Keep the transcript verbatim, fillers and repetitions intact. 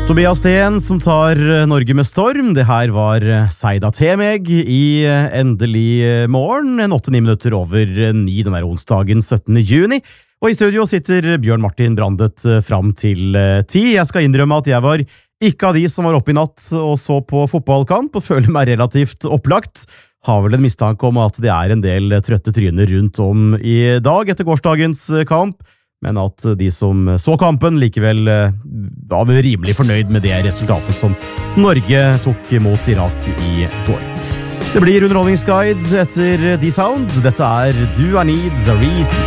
Tobias Steen som tar Norge med storm. Det her var Seida Temeg i Endelig morgen, en åtte-ni minutter over ni den der onsdagen syttende juni. Og i studio sitter Bjørn Martin Brandet fram til ti. Jeg skal innrømme at jeg var ikke av de som var oppe i natt og så på fotballkamp, og føler meg relativt opplagt. Har vel en mistanke om at det er en del trøtte tryner rundt om i dag etter gårsdagens kamp, men at de som så kampen likevel var rimelig fornøyd med det resultatet som Norge tok mot Irak i går. Det blir underholdningsguide etter The Sound. Dette er Do I Need a Reason?